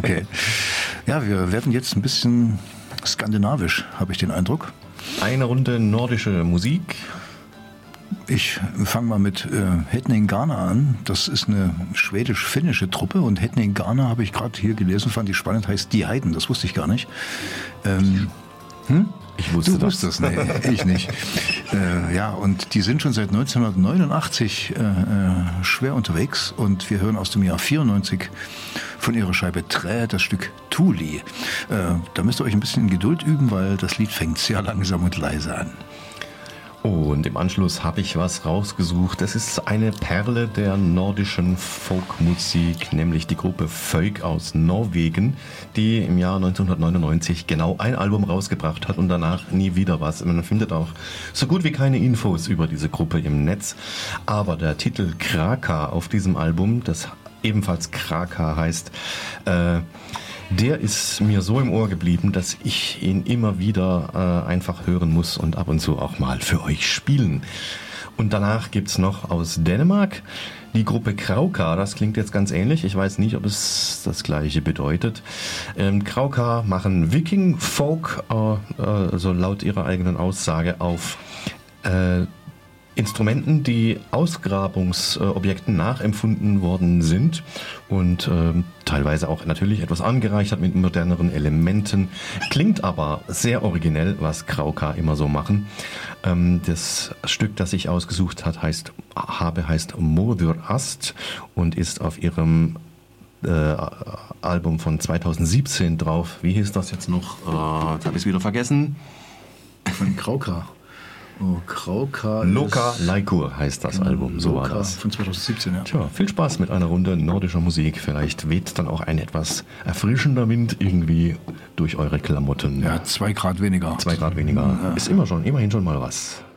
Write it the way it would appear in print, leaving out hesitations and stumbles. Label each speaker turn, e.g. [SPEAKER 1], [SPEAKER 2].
[SPEAKER 1] Okay. Ja, wir werden jetzt ein bisschen skandinavisch, habe ich den Eindruck.
[SPEAKER 2] Eine Runde nordische Musik.
[SPEAKER 1] Ich fange mal mit Hetningana an. Das ist eine schwedisch-finnische Truppe und Hetningana habe ich gerade hier gelesen, fand ich spannend, heißt Die Heiden, das wusste ich gar nicht.
[SPEAKER 2] Ich wusste
[SPEAKER 1] du wusstest, nee, ich nicht. Ja, und die sind schon seit 1989 schwer unterwegs und wir hören aus dem Jahr 94 von ihrer Scheibe Trä das Stück Tuli. Da müsst ihr euch ein bisschen Geduld üben, weil das Lied fängt sehr langsam und leise an.
[SPEAKER 2] Und im Anschluss habe ich was rausgesucht. Das ist eine Perle der nordischen Folkmusik, nämlich die Gruppe Föik aus Norwegen, die im Jahr 1999 genau ein Album rausgebracht hat und danach nie wieder was. Man findet auch so gut wie keine Infos über diese Gruppe im Netz. Aber der Titel Kraka auf diesem Album, das ebenfalls Kraka heißt, der ist mir so im Ohr geblieben, dass ich ihn immer wieder einfach hören muss und ab und zu auch mal für euch spielen. Und danach gibt's noch aus Dänemark die Gruppe Krauka. Das klingt jetzt ganz ähnlich. Ich weiß nicht, ob es das Gleiche bedeutet. Krauka machen Viking-Folk, also laut ihrer eigenen Aussage, auf Instrumenten, die Ausgrabungsobjekten nachempfunden worden sind und teilweise auch natürlich etwas angereichert mit moderneren Elementen. Klingt aber sehr originell, was Krauka immer so machen. Das Stück, das ich ausgesucht heißt Modur Ast und ist auf ihrem Album von 2017 drauf. Wie hieß das jetzt noch? Jetzt habe ich es wieder vergessen.
[SPEAKER 1] Von Krauka. Oh, Krauka.
[SPEAKER 2] Loka Laikur heißt das Album, so
[SPEAKER 1] Loka
[SPEAKER 2] war das.
[SPEAKER 1] Von 2017, ja.
[SPEAKER 2] Tja, viel Spaß mit einer Runde nordischer Musik. Vielleicht weht dann auch ein etwas erfrischender Wind irgendwie durch eure Klamotten.
[SPEAKER 1] Ja, 2 Grad weniger.
[SPEAKER 2] 2 Grad weniger.
[SPEAKER 1] Ja.
[SPEAKER 2] Ist immerhin schon mal was.